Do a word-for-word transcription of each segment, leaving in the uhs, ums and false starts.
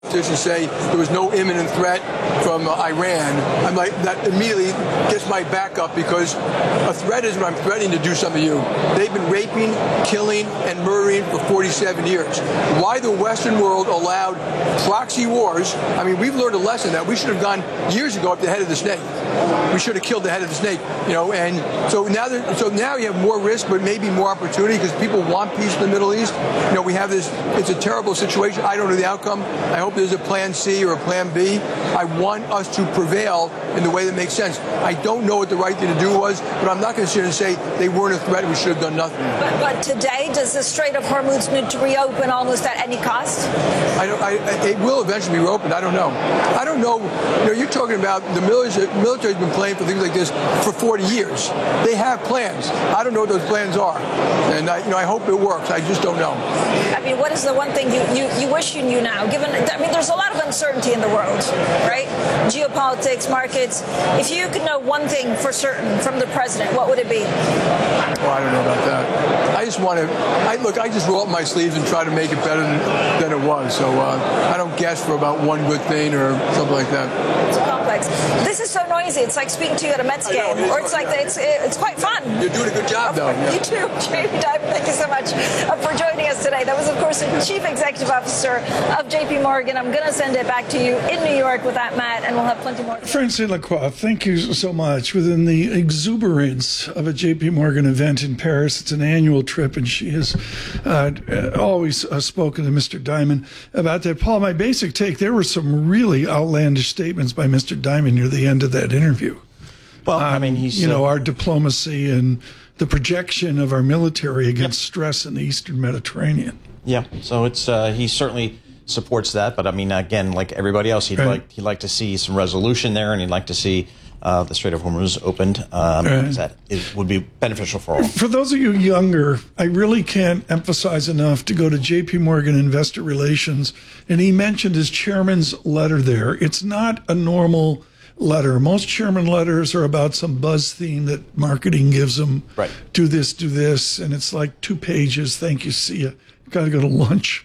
To say there was no imminent threat from uh, Iran, I'm like, that immediately gets my back up, because a threat is when I'm threatening to do something to you. They've been raping, killing, and murdering for forty-seven years. Why the Western world allowed proxy wars? I mean, we've learned a lesson that we should have gone years ago at the head of the snake. We should have killed the head of the snake, you know. And so now, there, so now you have more risk, but maybe more opportunity, because people want peace in the Middle East. You know, we have this. It's a terrible situation. I don't know the outcome. I hope there's a plan C or a plan B. I want us to prevail in the way that makes sense. I don't know what the right thing to do was, but I'm not going to sit here and say they weren't a threat and we should have done nothing. But, but today, does the Strait of Hormuz need to reopen almost at any cost? I don't. I, it will eventually be reopened. I don't know. I don't know. You know, you're talking about the military. Military's been playing for things like this for forty years. They have plans. I don't know what those plans are, and I, you know, I hope it works. I just don't know. I mean, what is the one thing you, you, you wish you knew now? Given, I mean, there's a lot of uncertainty in the world, right? Geopolitics, markets. If you could know one thing for certain from the president, what would it be? Well, I don't know about that. I just want to. I look. I just roll up my sleeves and try to make it better than, than it was. So uh, I don't guess for about one good thing or something like that. It's complex. This is so noisy. It's like speaking to you at a Mets game, know, or it's like it's it's quite fun. You're doing a good job, though. Yeah. You too, Jamie Dimon. Thank you so much uh, for joining us today. That was, of course, the Chief Executive Officer of J P Morgan. I'm going to send it back to you in New York with that, Matt, and we'll have plenty more. Francine Lacroix, thank you so much. Within the exuberance of a J P Morgan event in Paris, it's an annual trip, and she has uh, always uh, spoken to Mister Dimon about that. Paul, my basic take, there were some really outlandish statements by Mister Dimon near the end of that interview. Well, um, I mean, he's... You know, uh, our diplomacy and the projection of our military against yep. stress in the Eastern Mediterranean. Yeah, so it's uh, he certainly supports that, but I mean, again, like everybody else, he'd right. like he'd like to see some resolution there, and he'd like to see uh, the Strait of Hormuz opened. Um, right. That it would be beneficial for all. For those of you younger, I really can't emphasize enough to go to J P Morgan Investor Relations, and he mentioned his chairman's letter there. It's not a normal letter. Most chairman letters are about some buzz theme that marketing gives them. Right. Do this, do this, and it's like two pages. Thank you, see ya. Got to go to lunch.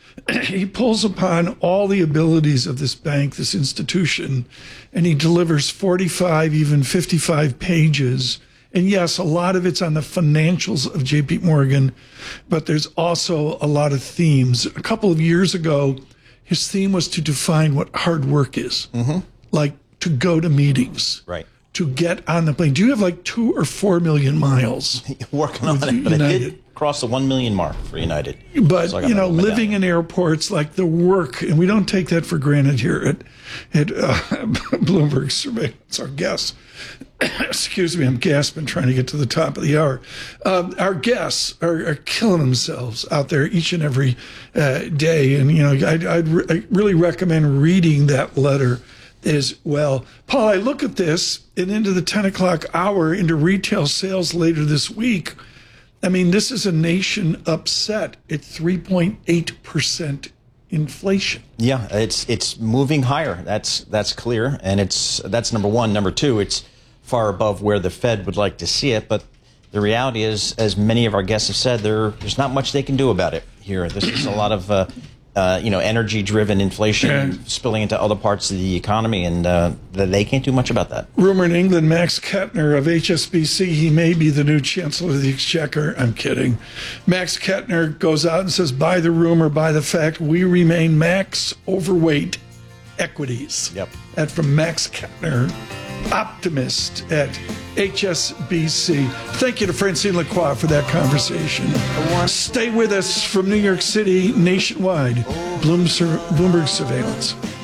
He pulls upon all the abilities of this bank, this institution, and he delivers forty-five, even fifty-five pages. And yes, a lot of it's on the financials of J P Morgan, but there's also a lot of themes. A couple of years ago, his theme was to define what hard work is. Mm-hmm. Like to go to meetings. Right. To get on the plane. Do you have like two or four million miles? Working on it, but it did cross the one million mark for United. But, so you know, living in airports, like the work, and we don't take that for granted here at, at uh, Bloomberg Surveillance, our guests. Excuse me, I'm gasping trying to get to the top of the hour. Um, our guests are, are killing themselves out there each and every uh, day. And, you know, I'd, I'd re- I really recommend reading that letter as well. Paul, I look at this and into the ten o'clock hour, into retail sales later this week. I mean, this is a nation upset at three point eight percent inflation. Yeah, it's it's moving higher. That's that's clear, and it's that's number one. Number two, it's far above where the Fed would like to see it. But the reality is, as many of our guests have said, there there's not much they can do about it here. This is a lot of uh, uh, you know energy-driven inflation yeah. spilling into other parts of the economy, and uh, they can't do much about that. Rumor in England, Max Kettner of H S B C, he may be the new Chancellor of the Exchequer. I'm kidding. Max Kettner goes out and says, by the rumor, by the fact, we remain max overweight equities. Yep. That from Max Kettner, optimist at H S B C. Thank you to Francine Lacroix for that conversation. Stay with us from New York City nationwide. Bloomberg Surveillance.